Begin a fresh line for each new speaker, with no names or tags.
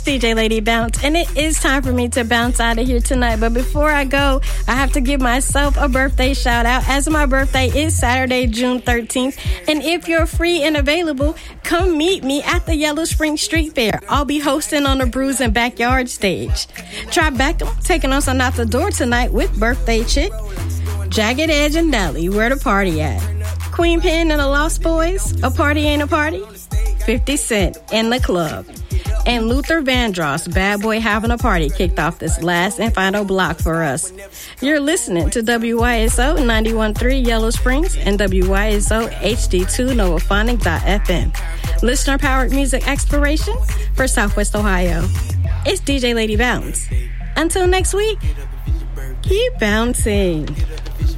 DJ Lady Bounce, and it is time for me to bounce out of here tonight. But before I go, I have to give myself a birthday shout out, as my birthday is Saturday, June 13th. And if you're free and available, come meet me at the Yellow Spring Street Fair. I'll be hosting on the Brews and Backyard stage. Tribeca taking us on out the door tonight with Birthday Chick, Jagged Edge and Nelly, where the party at? Queen Pen and the Lost Boys, A Party Ain't a Party? 50 Cent in the club. And Luther Vandross, Bad Boy Having a Party, kicked off this last and final block for us. You're listening to WYSO 91.3 Yellow Springs and WYSO HD2 Novaphonic.fm. Listener-powered music exploration for Southwest Ohio. It's DJ Lady Bounce. Until next week, keep bouncing.